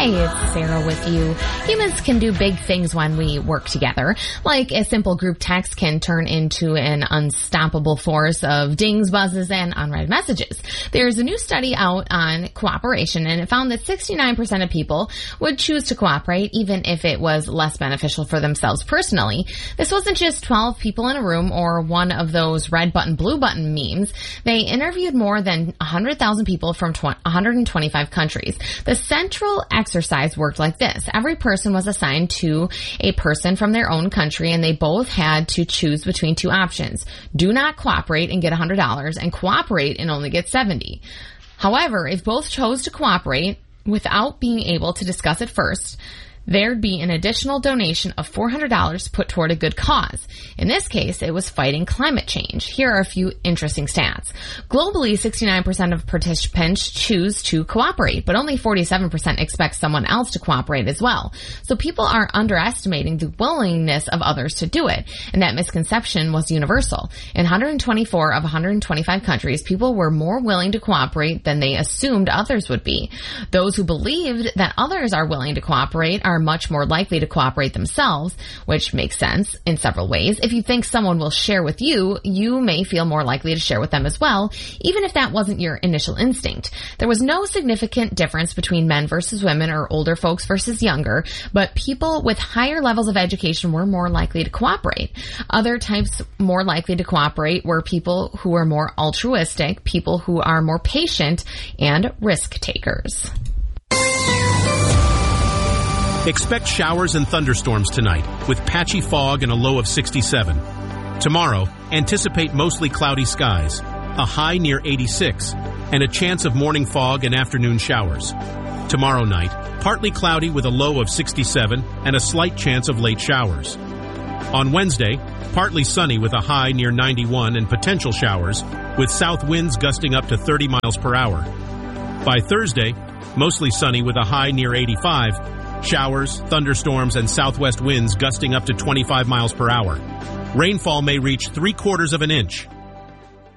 Hey, it's Sarah with you. Humans can do big things when we work together. Like a simple group text can turn into an unstoppable force of dings, buzzes, and unread messages. There's a new study out on cooperation, and it found that 69% of people would choose to cooperate even if it was less beneficial for themselves personally. This wasn't just 12 people in a room or one of those red button, blue button memes. They interviewed more than 100,000 people from 125 countries. The central exercise worked like this. Every person was assigned to a person from their own country, and they both had to choose between two options. Do not cooperate and get $100, and cooperate and only get $70. However, if both chose to cooperate without being able to discuss it first, there'd be an additional donation of $400 put toward a good cause. In this case, it was fighting climate change. Here are a few interesting stats. Globally, 69% of participants choose to cooperate, but only 47% expect someone else to cooperate as well. So people are underestimating the willingness of others to do it, and that misconception was universal. In 124 of 125 countries, people were more willing to cooperate than they assumed others would be. Those who believed that others are willing to cooperate are much more likely to cooperate themselves, which makes sense in several ways. If you think someone will share with you, you may feel more likely to share with them as well, even if that wasn't your initial instinct. There was no significant difference between men versus women or older folks versus younger, but people with higher levels of education were more likely to cooperate. Other types more likely to cooperate were people who are more altruistic, people who are more patient, and risk takers. Expect showers and thunderstorms tonight with patchy fog and a low of 67. Tomorrow, anticipate mostly cloudy skies, a high near 86, and a chance of morning fog and afternoon showers. Tomorrow night, partly cloudy with a low of 67 and a slight chance of late showers. On Wednesday, partly sunny with a high near 91 and potential showers, with south winds gusting up to 30 miles per hour. By Thursday, mostly sunny with a high near 85, showers, thunderstorms, and southwest winds gusting up to 25 miles per hour. Rainfall may reach 3/4 of an inch.